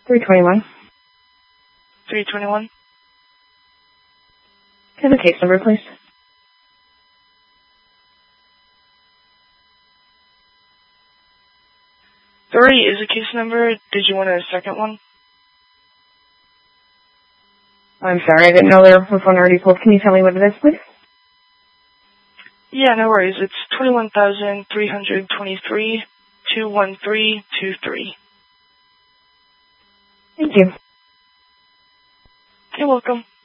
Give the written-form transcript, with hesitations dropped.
321. 321. Can I have the case number, please? There already is a case number. Did you want a second one? I'm sorry, I didn't know there was one already pulled. Can you tell me what it is, please? Yeah, no worries. It's 21,323 21323. Thank you. You're welcome.